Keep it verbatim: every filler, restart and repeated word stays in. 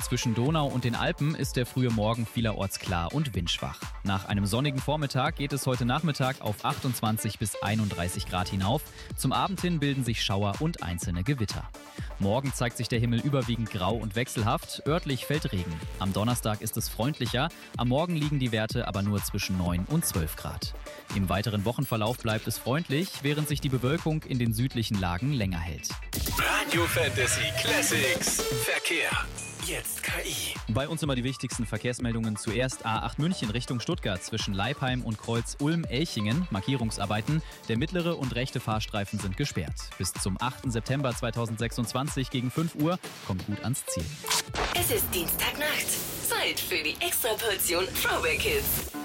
Zwischen Donau und den Alpen ist der frühe Morgen vielerorts klar und windschwach. Nach einem sonnigen Vormittag geht es heute Nachmittag auf achtundzwanzig bis einunddreißig Grad hinauf. Zum Abend hin bilden sich Schauer und einzelne Gewitter. Morgen zeigt sich der Himmel überwiegend grau und wechselhaft. Örtlich fällt Regen. Am Donnerstag ist es freundlicher. Am Morgen liegen die Werte aber nur zwischen neun und zwölf Grad. Im weiteren Wochenverlauf bleibt es freundlich, während sich die Bewölkung in den südlichen Lagen länger hält. Radio Fantasy Classics. Verkehr. Jetzt K I. Bei uns immer die wichtigsten Verkehrsmeldungen. Zuerst A acht München Richtung Stuttgart zwischen Leipheim und Kreuz Ulm-Elchingen. Markierungsarbeiten. Der mittlere und rechte Fahrstreifen sind gesperrt. Bis zum achten September zweitausendsechsundzwanzig gegen fünf Uhr kommt gut ans Ziel. Es ist Dienstagnacht. Zeit für die Extraportion Throwback Hits.